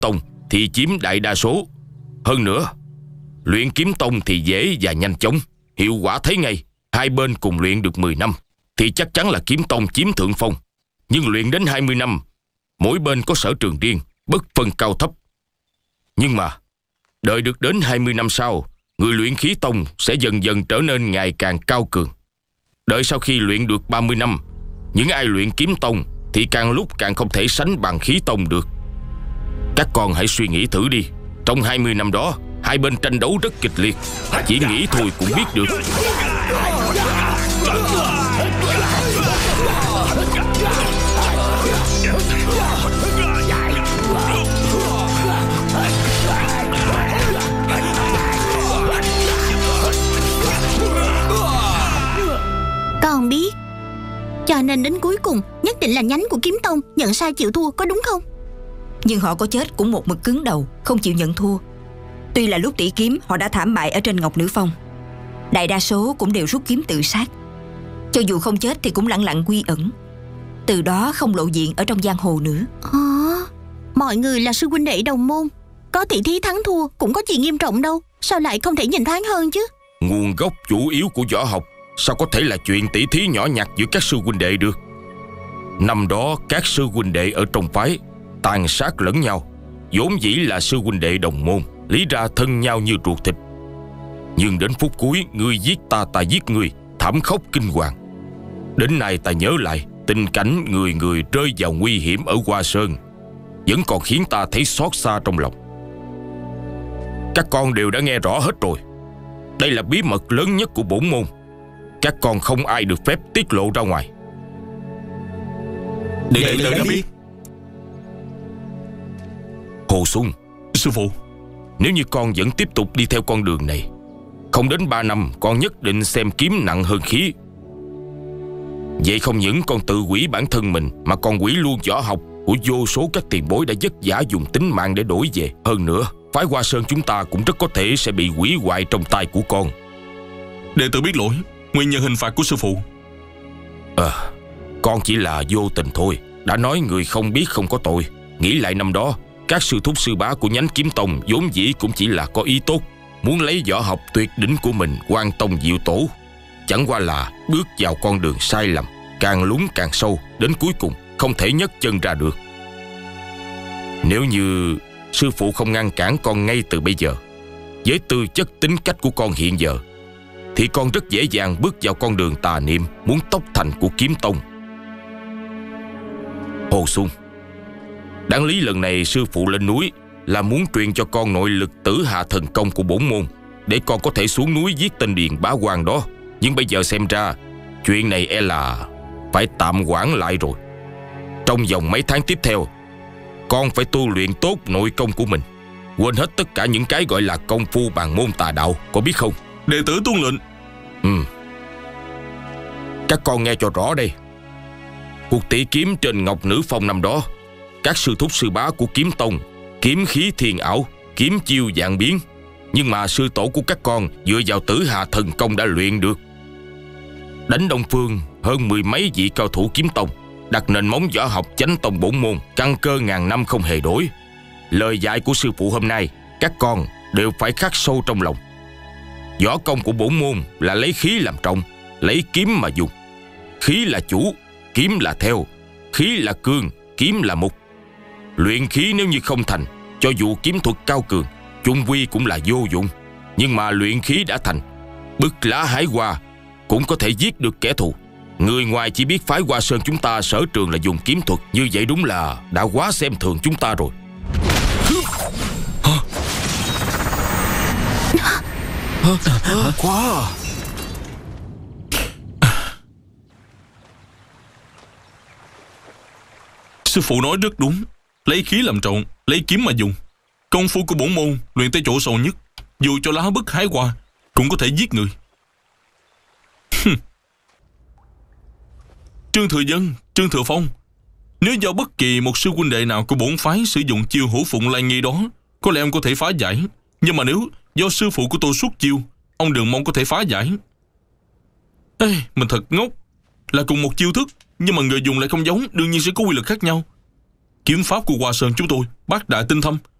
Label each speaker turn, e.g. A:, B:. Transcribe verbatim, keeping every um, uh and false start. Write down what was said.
A: tông thì chiếm đại đa số. Hơn nữa, luyện kiếm tông thì dễ và nhanh chóng, hiệu quả thấy ngay. Hai bên cùng luyện được mười năm thì chắc chắn là kiếm tông chiếm thượng phong. Nhưng luyện đến hai mươi năm, mỗi bên có sở trường riêng, bất phân cao thấp. Nhưng mà đợi được đến hai mươi năm sau, người luyện khí tông sẽ dần dần trở nên ngày càng cao cường. Đợi sau khi luyện được ba mươi năm, những ai luyện kiếm tông thì càng lúc càng không thể sánh bằng khí tông được. Các con hãy suy nghĩ thử đi. Trong hai mươi năm đó, hai bên tranh đấu rất kịch liệt. Chỉ nghĩ thôi cũng biết được.
B: Con biết. Cho nên đến cuối cùng nhất định là nhánh của kiếm tông nhận sai chịu thua, có đúng không?
C: Nhưng họ có chết cũng một mực cứng đầu, không chịu nhận thua. Tuy là lúc tỷ kiếm họ đã thảm bại ở trên Ngọc Nữ Phong, đại đa số cũng đều rút kiếm tự sát. Cho dù không chết thì cũng lặng lặng quy ẩn, từ đó không lộ diện ở trong giang hồ nữa.
B: À, mọi người là sư huynh đệ đồng môn, có tỷ thí thắng thua cũng có gì nghiêm trọng đâu, sao lại không thể nhìn thoáng hơn chứ?
A: Nguồn gốc chủ yếu của võ học sao có thể là chuyện tỷ thí nhỏ nhặt giữa các sư huynh đệ được. Năm đó các sư huynh đệ ở trong phái tàn sát lẫn nhau, vốn dĩ là sư huynh đệ đồng môn, lý ra thân nhau như ruột thịt. Nhưng đến phút cuối, ngươi giết ta, ta giết ngươi, thảm khốc kinh hoàng. Đến nay ta nhớ lại, tình cảnh người người rơi vào nguy hiểm ở Hoa Sơn vẫn còn khiến ta thấy xót xa trong lòng. Các con đều đã nghe rõ hết rồi. Đây là bí mật lớn nhất của bổn môn. Các con không ai được phép tiết lộ ra ngoài.
D: Đệ tử đã biết.
A: Hồ Xuân,
D: sư phụ,
A: nếu như con vẫn tiếp tục đi theo con đường này, không đến ba năm con nhất định xem kiếm nặng hơn khí. Vậy không những con tự hủy bản thân mình, mà còn hủy luôn võ học của vô số các tiền bối đã vất vả dùng tính mạng để đổi về. Hơn nữa, phái Hoa Sơn chúng ta cũng rất có thể sẽ bị hủy hoại trong tay của con.
D: Đệ tử biết lỗi. Nguyên nhân hình phạt của sư phụ.
A: Ờ, à, con chỉ là vô tình thôi. Đã nói người không biết không có tội. Nghĩ lại năm đó, các sư thúc sư bá của nhánh kiếm tông vốn dĩ cũng chỉ là có ý tốt, muốn lấy võ học tuyệt đỉnh của mình quan tông diệu tổ. Chẳng qua là bước vào con đường sai lầm, càng lún càng sâu, đến cuối cùng không thể nhấc chân ra được. Nếu như sư phụ không ngăn cản con ngay từ bây giờ, với tư chất tính cách của con hiện giờ, thì con rất dễ dàng bước vào con đường tà niệm, muốn tốc thành của kiếm tông. Hồ Xuân, đáng lý lần này sư phụ lên núi là muốn truyền cho con nội lực tử hạ thần công của bổn môn, để con có thể xuống núi giết tên điền bá quan đó. Nhưng bây giờ xem ra chuyện này e là phải tạm hoãn lại rồi. Trong vòng mấy tháng tiếp theo, con phải tu luyện tốt nội công của mình, quên hết tất cả những cái gọi là công phu bàn môn tà đạo, có biết không?
D: Đệ tử tuân lệnh.
A: Ừ. Các con nghe cho rõ đây. Cuộc tỷ kiếm trên Ngọc Nữ Phong năm đó, các sư thúc sư bá của kiếm tông kiếm khí thiên ảo, kiếm chiêu dạng biến, nhưng mà sư tổ của các con dựa vào tử hạ thần công đã luyện được. Đánh Đông Phương hơn mười mấy vị cao thủ kiếm tông, đặt nền móng võ học chánh tông bổn môn căn cơ ngàn năm không hề đổi. Lời dạy của sư phụ hôm nay các con đều phải khắc sâu trong lòng. Võ công của bổn môn là lấy khí làm trọng, lấy kiếm mà dùng. Khí là chủ, kiếm là theo. Khí là cương, kiếm là mục. Luyện khí nếu như không thành, cho dù kiếm thuật cao cường, chung quy cũng là vô dụng. Nhưng mà luyện khí đã thành, bức lá hái hoa cũng có thể giết được kẻ thù. Người ngoài chỉ biết phái Hoa Sơn chúng ta sở trường là dùng kiếm thuật, như vậy đúng là đã quá xem thường chúng ta rồi.
D: Quá. Sư phụ nói rất đúng. Lấy khí làm trọng, lấy kiếm mà dùng. Công phu của bổn môn luyện tới chỗ sâu nhất, dù cho lá bức hái hoa cũng có thể giết người. Trương Thừa Dân, Trương Thừa Phong, nếu do bất kỳ một sư huynh đệ nào của bổn phái sử dụng chiêu hữu phụng lai nghi đó, có lẽ ông có thể phá giải. Nhưng mà nếu do sư phụ của tôi xuất chiêu, ông đừng mong có thể phá giải. Ê, mình thật ngốc. Là cùng một chiêu thức, nhưng mà người dùng lại không giống, đương nhiên sẽ có quy luật khác nhau. Kiếm pháp của Hoa Sơn chúng tôi bác đại tinh thâm,